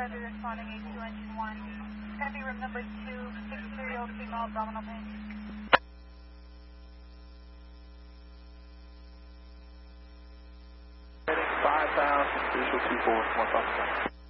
Heavy responding 82 engine 1. It's going to be room number 2, 63-year-old female, abdominal pain. 5,000, visual 24, 1,000.